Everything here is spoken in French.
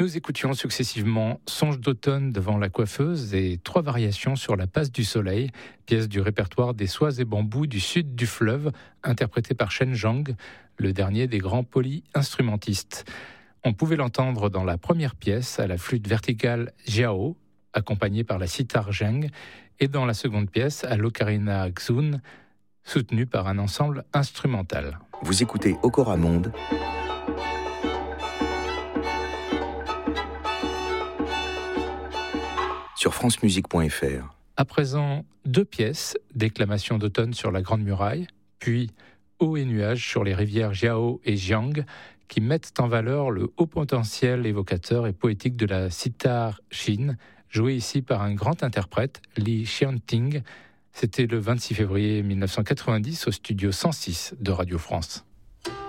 Nous écoutions successivement Songe d'automne devant la coiffeuse et 3 variations sur la passe du soleil, pièce du répertoire des soies et bambous du sud du fleuve, interprétée par Shen Zhang, le dernier des grands polyinstrumentistes. On pouvait l'entendre dans la première pièce à la flûte verticale Jiao, accompagnée par la sitar Zheng, et dans la seconde pièce à l'ocarina Xun, soutenue par un ensemble instrumental. Vous écoutez Okora Monde sur francemusique.fr. À présent, 2 pièces, déclamation d'automne sur la Grande Muraille, puis Eau et nuages sur les rivières Jiao et Jiang, qui mettent en valeur le haut potentiel évocateur et poétique de la sitar Shin, jouée ici par un grand interprète, Li Xianting. C'était le 26 février 1990 au studio 106 de Radio France.